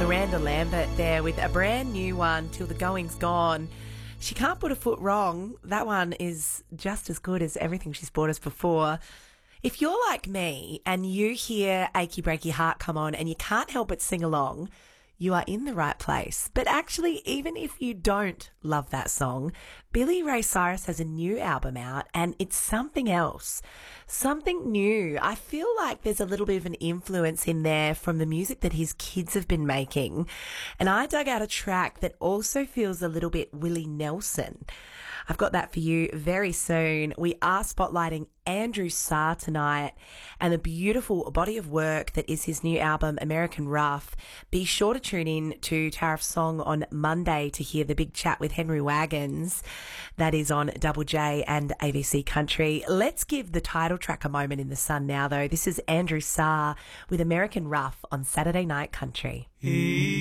Miranda Lambert there with a brand new one, Till the Going's Gone. She can't put a foot wrong. That one is just as good as everything she's brought us before. If you're like me and you hear Achy Breaky Heart come on and you can't help but sing along, you are in the right place. But actually, even if you don't love that song, Billy Ray Cyrus has a new album out and it's something else. Something new. I feel like there's a little bit of an influence in there from the music that his kids have been making. And I dug out a track that also feels a little bit Willie Nelson. I've got that for you very soon. We are spotlighting Andrew Sarr tonight and the beautiful body of work that is his new album, American Rough. Be sure to tune in to Tariff's Song on Monday to hear the big chat with Henry Wagons. That is on Double J and ABC Country. Let's give the title track a moment in the sun now, though. This is Andrew Sarr with American Rough on Saturday Night Country.